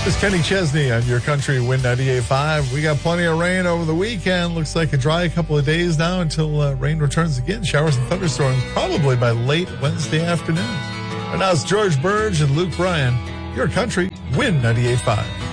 This is Kenny Chesney on Your Country Win 98.5. We got plenty of rain over the weekend. Looks like a dry couple of days now until rain returns again. Showers and thunderstorms probably by late Wednesday afternoon. And now it's George Burge and Luke Bryan. Your Country Win 98.5.